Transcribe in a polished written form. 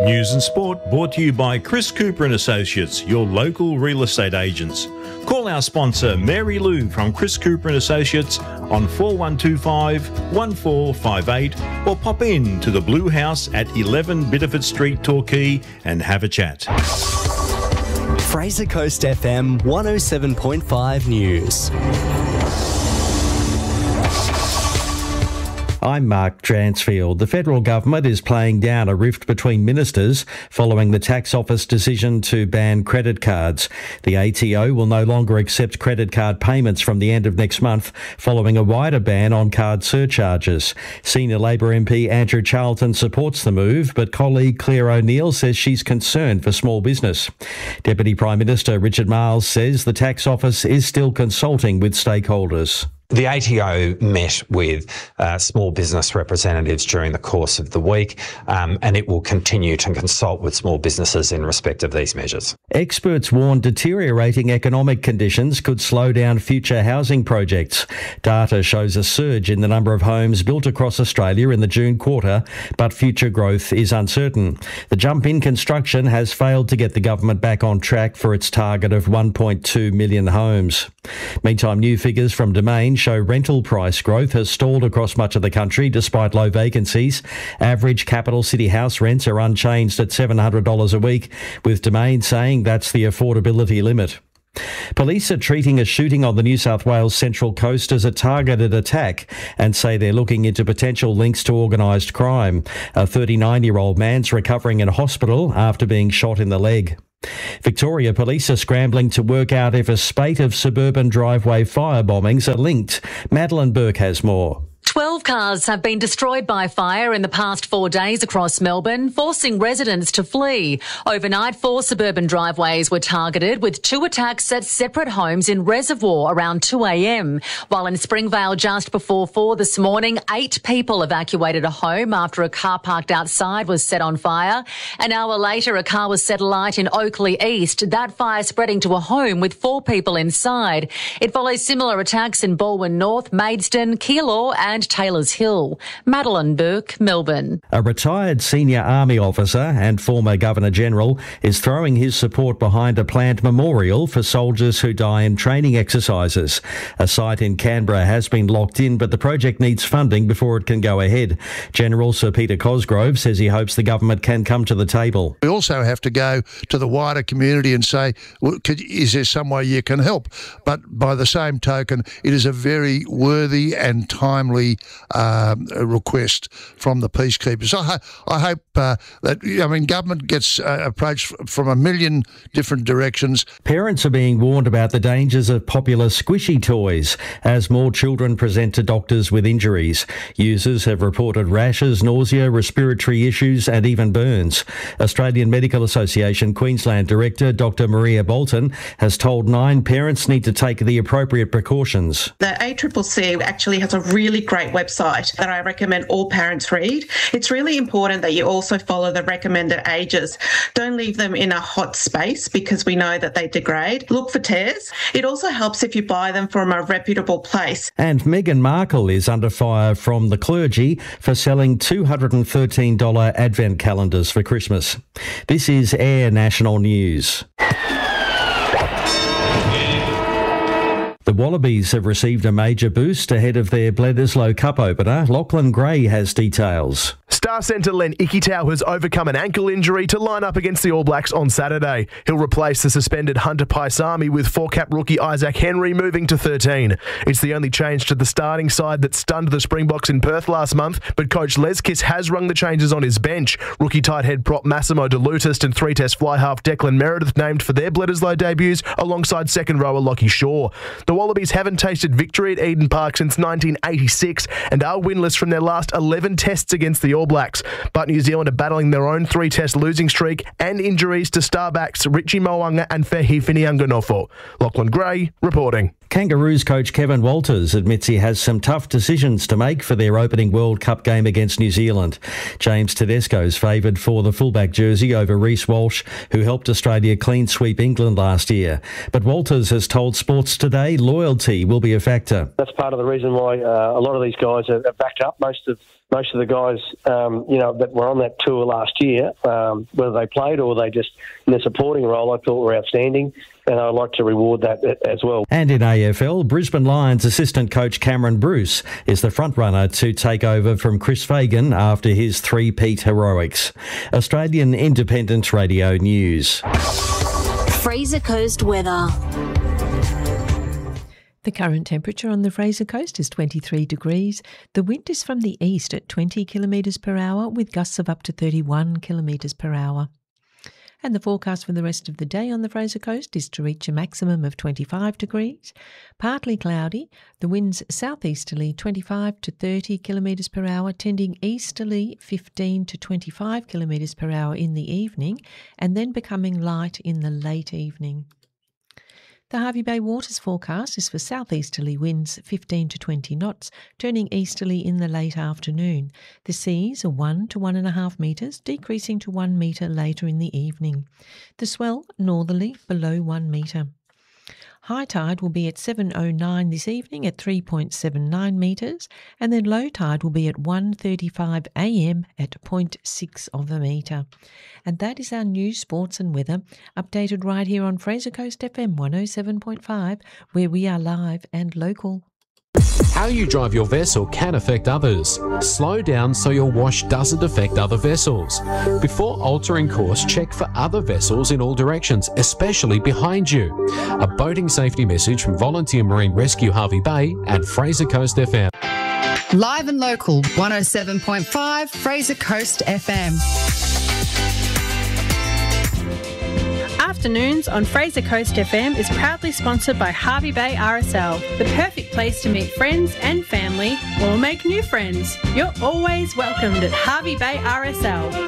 News and sport brought to you by Chris Cooper and Associates, your local real estate agents. Call our sponsor Mary Lou from Chris Cooper and Associates on 4125 1458 or pop in to the Blue House at 11 Bitterford Street, Torquay and have a chat. Fraser Coast FM 107.5 News. I'm Mark Dransfield. The federal government is playing down a rift between ministers following the tax office decision to ban credit cards. The ATO will no longer accept credit card payments from the end of next month, following a wider ban on card surcharges. Senior Labor MP Andrew Charlton supports the move, but colleague Claire O'Neill says she's concerned for small business. Deputy Prime Minister Richard Marles says the tax office is still consulting with stakeholders. The ATO met with small business representatives during the course of the week, and it will continue to consult with small businesses in respect of these measures. Experts warn deteriorating economic conditions could slow down future housing projects. Data shows a surge in the number of homes built across Australia in the June quarter, but future growth is uncertain. The jump in construction has failed to get the government back on track for its target of 1.2 million homes. Meantime, new figures from Domain show rental price growth has stalled across much of the country despite low vacancies. Average capital city house rents are unchanged at $700 a week, with Domain saying that's the affordability limit. Police are treating a shooting on the New South Wales Central Coast as a targeted attack and say they're looking into potential links to organised crime. A 39-year-old man's recovering in hospital after being shot in the leg. Victoria Police are scrambling to work out if a spate of suburban driveway fire bombings are linked. Madeline Burke has more. 12 cars have been destroyed by fire in the past 4 days across Melbourne, forcing residents to flee. Overnight, 4 suburban driveways were targeted, with 2 attacks at separate homes in Reservoir around 2 a.m. While in Springvale just before 4 this morning, 8 people evacuated a home after a car parked outside was set on fire. An hour later, a car was set alight in Oakley East, that fire spreading to a home with 4 people inside. It follows similar attacks in Balwyn North, Maidstone, Keilor and Taylor's Hill. Madeline Burke, Melbourne. A retired senior army officer and former Governor-General is throwing his support behind a planned memorial for soldiers who die in training exercises. A site in Canberra has been locked in, but the project needs funding before it can go ahead. General Sir Peter Cosgrove says he hopes the government can come to the table. We also have to go to the wider community and say, well, is there some way you can help? But by the same token, it is a very worthy and timely request from the peacekeepers. I hope that, government gets approached from a million different directions. Parents are being warned about the dangers of popular squishy toys as more children present to doctors with injuries. Users have reported rashes, nausea, respiratory issues and even burns. Australian Medical Association Queensland Director Dr Maria Bolton has told 9 parents need to take the appropriate precautions. The ACCC actually has a really great website that I recommend all parents read. It's really important that you also follow the recommended ages. Don't leave them in a hot space because we know that they degrade. Look for tears. It also helps if you buy them from a reputable place. And Meghan Markle is under fire from the clergy for selling $213 advent calendars for Christmas. This is Air National News. The Wallabies have received a major boost ahead of their Bledisloe Cup opener. Lachlan Gray has details. Star centre Len Ikitau has overcome an ankle injury to line up against the All Blacks on Saturday. He'll replace the suspended Hunter Paisami with 4-cap rookie Isaac Henry moving to 13. It's the only change to the starting side that stunned the Springboks in Perth last month, but coach Les Kiss has rung the changes on his bench. Rookie tight head prop Massimo De Lutis and 3-test fly half Declan Meredith named for their Bledisloe debuts alongside second rower Lockie Shaw. The Wallabies haven't tasted victory at Eden Park since 1986 and are winless from their last 11 tests against the All Blacks. But New Zealand are battling their own 3-test losing streak and injuries to star backs Richie Mo'unga and Fehi Finianganofo. Lachlan Gray reporting. Kangaroos coach Kevin Walters admits he has some tough decisions to make for their opening World Cup game against New Zealand. James Tedesco's favoured for the fullback jersey over Reece Walsh, who helped Australia clean sweep England last year. But Walters has told Sports Today loyalty will be a factor. That's part of the reason why a lot of these guys are backed up. Most of most of the guys, that were on that tour last year, whether they played or they just in a supporting role, I thought were outstanding, and I'd like to reward that as well. And in AFL, Brisbane Lions assistant coach Cameron Bruce is the front runner to take over from Chris Fagan after his three-peat heroics. Australian Independent Radio News. Fraser Coast weather. The current temperature on the Fraser Coast is 23 degrees. The wind is from the east at 20 kilometres per hour with gusts of up to 31 kilometres per hour. And the forecast for the rest of the day on the Fraser Coast is to reach a maximum of 25 degrees. Partly cloudy, the winds southeasterly 25 to 30 kilometres per hour, tending easterly 15 to 25 kilometres per hour in the evening, and then becoming light in the late evening. The Hervey Bay Waters forecast is for southeasterly winds 15 to 20 knots, turning easterly in the late afternoon. The seas are 1 to 1.5 metres, decreasing to 1 metre later in the evening. The swell northerly below 1 metre. High tide will be at 7:09 this evening at 3.79 metres, and then low tide will be at 1:35 a.m. at 0.6 of a metre. And that is our news, sports and weather, updated right here on Fraser Coast FM 107.5, where we are live and local. How you drive your vessel can affect others. Slow down so your wash doesn't affect other vessels. Before altering course, check for other vessels in all directions, especially behind you. A boating safety message from Volunteer Marine Rescue Hervey Bay and Fraser Coast FM. Live and local, 107.5 Fraser Coast FM. Afternoons on Fraser Coast FM is proudly sponsored by Hervey Bay RSL, the perfect place to meet friends and family or make new friends. You're always welcomed at Hervey Bay RSL.